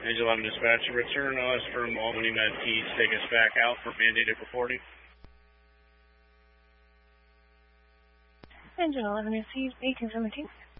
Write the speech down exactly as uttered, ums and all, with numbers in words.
Angel eleven dispatcher, return us from Albany Med East. Take us back out for mandated reporting. Angel eleven received eighteen seventeen.